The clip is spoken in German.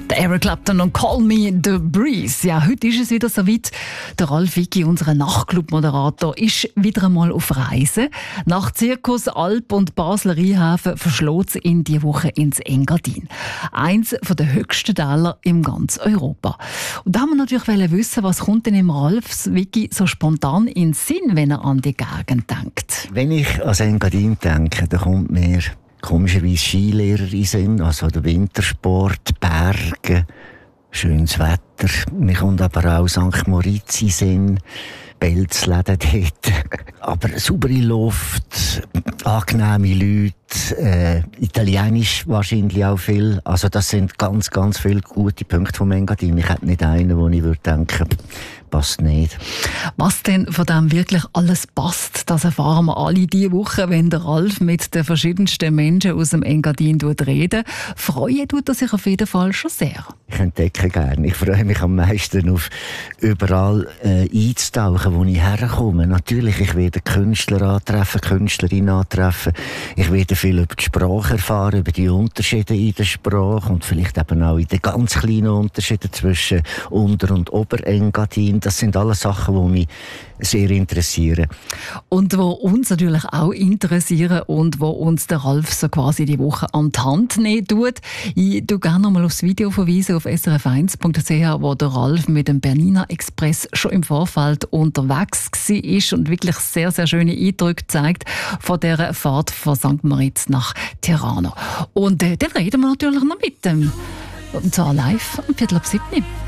Der Eric Clapton und «Call Me the Breeze». Ja, heute ist es wieder soweit. Der Ralf Wicki, unser Nachtclub-Moderator, ist wieder einmal auf Reise. Nach Zirkus, Alp und Basler Rheinhafen verschlägt es ihn diese Woche ins Engadin. Eins der höchsten Täler in ganz Europa. Und da haben wir natürlich wissen, was kommt denn im Ralf Wicki so spontan in den Sinn, wenn er an die Gegend denkt. Wenn ich an Engadin denke, dann kommt mir komischerweise Skilehrer in den Sinn, also der Wintersport, Berge, schönes Wetter. Mir kommt aber auch St. Moritz in den Sinn, Pelzläden dort. Aber saubere Luft, angenehme Leute, Italienisch wahrscheinlich auch viel. Also das sind ganz, ganz viele gute Punkte vom Engadin. Ich hätte nicht einen, wo ich würde denken, passt nicht. Was denn von dem wirklich alles passt, das erfahren wir alle diese Woche, wenn der Ralf mit den verschiedensten Menschen aus dem Engadin redet. Freuen tut er sich auf jeden Fall schon sehr. Ich entdecke gerne. Ich freue mich am meisten auf überall einzutauchen, wo ich herkomme. Natürlich, ich werde Künstler antreffen, Künstlerinnen antreffen. Ich werde viel über die Sprache erfahren, über die Unterschiede in der Sprache und vielleicht eben auch in den ganz kleinen Unterschieden zwischen Unter- und Oberengadin. Das sind alles Sachen, die mich sehr interessieren. Und wo uns natürlich auch interessieren und wo uns der Ralf so quasi die Woche an die Hand nehmen tut. Ich tue gerne noch mal aufs Video verweisen auf srf1.ch, wo der Ralf mit dem Bernina Express schon im Vorfeld unterwegs war und wirklich sehr, sehr schöne Eindrücke zeigt von dieser Fahrt von St. Moritz nach Tirana. Und dann reden wir natürlich noch mit dem. Und zwar live am 6:15.